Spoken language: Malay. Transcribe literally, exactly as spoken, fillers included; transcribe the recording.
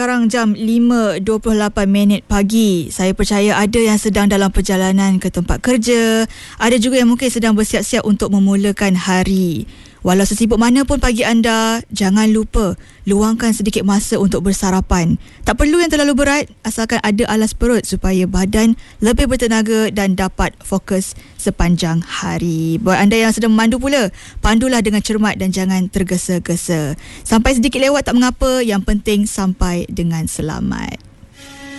sekarang jam lima dua puluh lapan minit pagi. Saya percaya ada yang sedang dalam perjalanan ke tempat kerja. Ada juga yang mungkin sedang bersiap-siap untuk memulakan hari. Walau sesibuk mana pun pagi anda, jangan lupa luangkan sedikit masa untuk bersarapan. Tak perlu yang terlalu berat, asalkan ada alas perut supaya badan lebih bertenaga dan dapat fokus sepanjang hari. Buat anda yang sedang memandu pula, pandulah dengan cermat dan jangan tergesa-gesa. Sampai sedikit lewat tak mengapa, yang penting sampai dengan selamat.